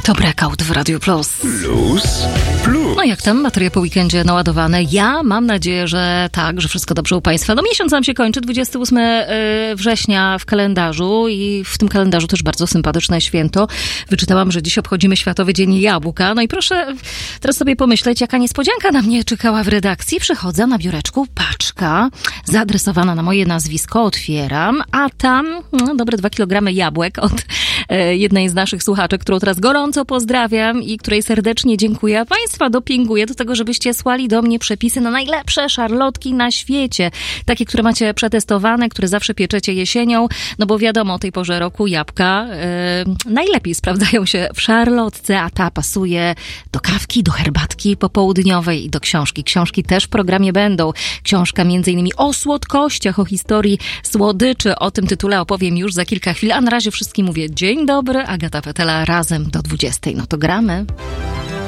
To Breakout w Radiu Plus. Plus. No jak tam? Baterie po weekendzie naładowane? Ja mam nadzieję, że tak, że wszystko dobrze u Państwa. No miesiąc nam się kończy, 28 września w kalendarzu i w tym kalendarzu też bardzo sympatyczne święto. Wyczytałam, że dziś obchodzimy Światowy Dzień Jabłka. No i proszę teraz sobie pomyśleć, jaka niespodzianka na mnie czekała w redakcji. Przychodzę, na biureczku paczka zaadresowana na moje nazwisko, otwieram, a tam dobre 2 kg jabłek od jednej z naszych słuchaczek, którą teraz gorąco pozdrawiam i której serdecznie dziękuję. A Państwa dopinguję do tego, żebyście słali do mnie przepisy na najlepsze szarlotki na świecie. Takie, które macie przetestowane, które zawsze pieczecie jesienią, no bo wiadomo, o tej porze roku jabłka najlepiej sprawdzają się w szarlotce, a ta pasuje do kawki, do herbatki popołudniowej i do książki. Książki też w programie będą. Książka m.in. o słodkościach, o historii słodyczy. O tym tytule opowiem już za kilka chwil, a na razie wszystkim mówię dzień dobry. Agata Petela, razem do 20. No to gramy.